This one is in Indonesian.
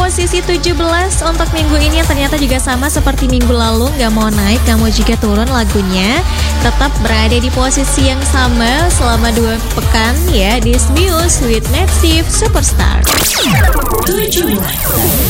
posisi 17 untuk minggu ini yang ternyata juga sama seperti minggu lalu, gak mau naik, gak mau juga turun lagunya. Tetap berada di posisi yang sama selama 2 pekan ya, This Muse with Massive Superstar. 17.